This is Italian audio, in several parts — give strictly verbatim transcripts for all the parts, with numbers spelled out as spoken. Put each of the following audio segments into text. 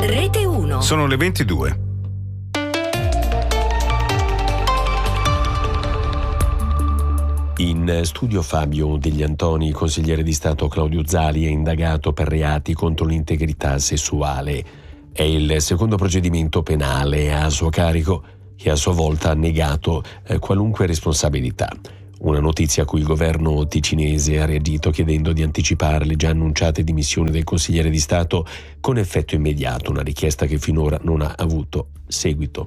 Rete uno. Sono le ventidue. In studio Fabio Degli Antoni, consigliere di Stato Claudio Zali è indagato per reati contro l'integrità sessuale. È il secondo procedimento penale a suo carico che a sua volta ha negato eh, qualunque responsabilità. Una notizia a cui il governo ticinese ha reagito chiedendo di anticipare le già annunciate dimissioni del consigliere di Stato con effetto immediato, una richiesta che finora non ha avuto seguito.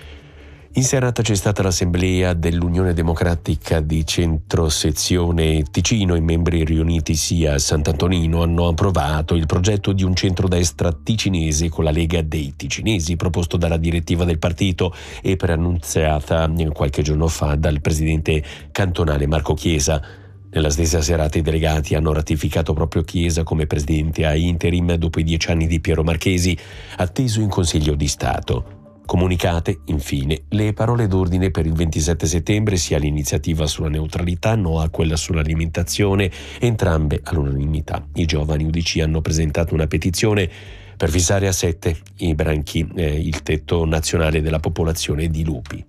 In serata c'è stata l'assemblea dell'Unione Democratica di Centro Sezione Ticino. I membri riunitisi a Sant'Antonino hanno approvato il progetto di un centrodestra ticinese con la Lega dei Ticinesi, proposto dalla direttiva del partito e preannunziata qualche giorno fa dal presidente cantonale Marco Chiesa. Nella stessa serata i delegati hanno ratificato proprio Chiesa come presidente a interim dopo i dieci anni di Piero Marchesi, atteso in Consiglio di Stato. Comunicate, infine, le parole d'ordine per il ventisette settembre, sia l'iniziativa sulla neutralità, no a quella sull'alimentazione, entrambe all'unanimità. I giovani U D C hanno presentato una petizione per fissare a sette i branchi eh, il tetto nazionale della popolazione di lupi.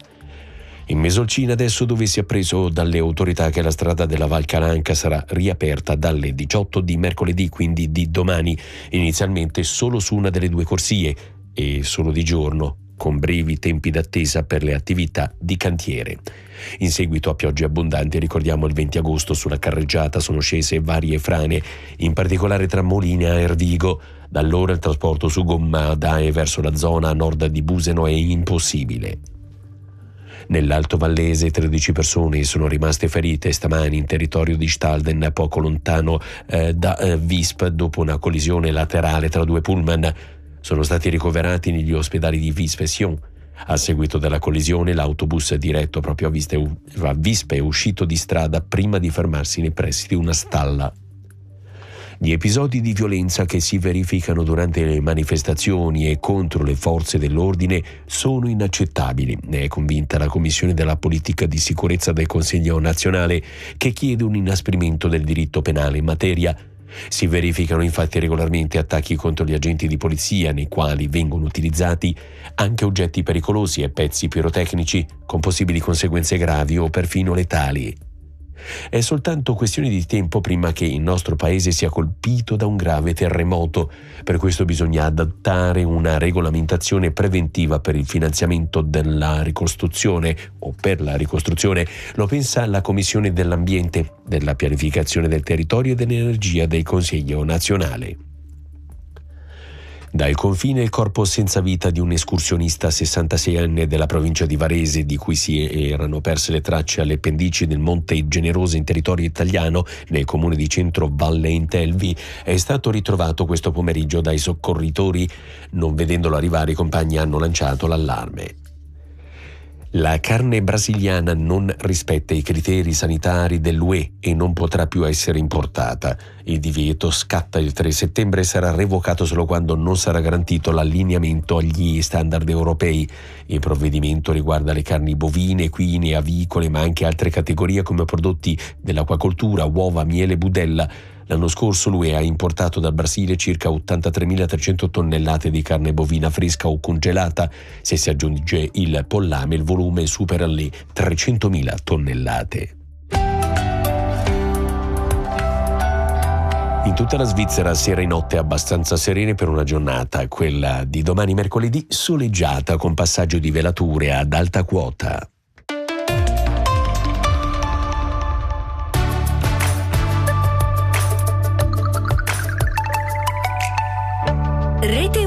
In Mesolcina adesso, dove si è appreso dalle autorità che la strada della Val Calanca sarà riaperta dalle diciotto di mercoledì, quindi di domani, inizialmente solo su una delle due corsie e solo di giorno, con brevi tempi d'attesa per le attività di cantiere. In seguito a piogge abbondanti, ricordiamo il venti agosto sulla carreggiata sono scese varie frane, in particolare tra Molina e Ervigo. Da allora il trasporto su Gommada e verso la zona a nord di Buseno è impossibile. Nell'Alto Vallese tredici persone sono rimaste ferite stamani in territorio di Stalden, poco lontano eh, da eh, Visp, dopo una collisione laterale tra due pullman. Sono stati ricoverati negli ospedali di Visp e Sion. A seguito della collisione, l'autobus diretto proprio a Visp è uscito di strada prima di fermarsi nei pressi di una stalla. Gli episodi di violenza che si verificano durante le manifestazioni e contro le forze dell'ordine sono inaccettabili, ne è convinta la Commissione della Politica di Sicurezza del Consiglio nazionale, che chiede un inasprimento del diritto penale in materia. Si verificano infatti regolarmente attacchi contro gli agenti di polizia, nei quali vengono utilizzati anche oggetti pericolosi e pezzi pirotecnici con possibili conseguenze gravi o perfino letali. È soltanto questione di tempo prima che il nostro paese sia colpito da un grave terremoto. Per questo bisogna adottare una regolamentazione preventiva per il finanziamento della ricostruzione o per la ricostruzione. Lo pensa la Commissione dell'Ambiente, della Pianificazione del Territorio e dell'Energia del Consiglio nazionale. Dal confine il corpo senza vita di un escursionista sessantaseienne della provincia di Varese, di cui si erano perse le tracce alle pendici del Monte Generoso in territorio italiano, nel comune di Centro Valle Intelvi, è stato ritrovato questo pomeriggio dai soccorritori. Non vedendolo arrivare, i compagni hanno lanciato l'allarme. La carne brasiliana non rispetta i criteri sanitari dell'U E e non potrà più essere importata. Il divieto scatta il tre settembre e sarà revocato solo quando non sarà garantito l'allineamento agli standard europei. Il provvedimento riguarda le carni bovine, equine, avicole, ma anche altre categorie come prodotti dell'acquacoltura, uova, miele e budella. L'anno scorso l'U E ha importato dal Brasile circa ottantatremilatrecento tonnellate di carne bovina fresca o congelata. Se si aggiunge il pollame, il volume supera le trecentomila tonnellate. In tutta la Svizzera sera e notte abbastanza serene per una giornata, quella di domani mercoledì soleggiata con passaggio di velature ad alta quota. Rete